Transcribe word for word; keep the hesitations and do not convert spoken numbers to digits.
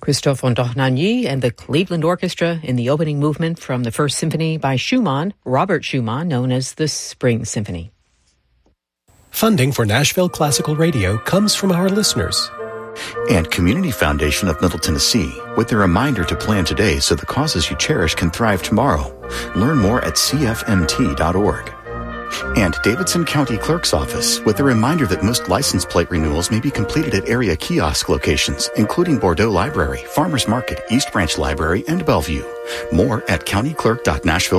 Christophe Ondohnagny and the Cleveland Orchestra in the opening movement from the First Symphony by Schumann, Robert Schumann, known as the Spring Symphony. Funding for Nashville Classical Radio comes from our listeners. And Community Foundation of Middle Tennessee, with a reminder to plan today so the causes you cherish can thrive tomorrow. Learn more at c f m t dot org. And Davidson County Clerk's Office, with a reminder that most license plate renewals may be completed at area kiosk locations, including Bordeaux Library, Farmers Market, East Branch Library, and Bellevue. More at county clerk dot nashville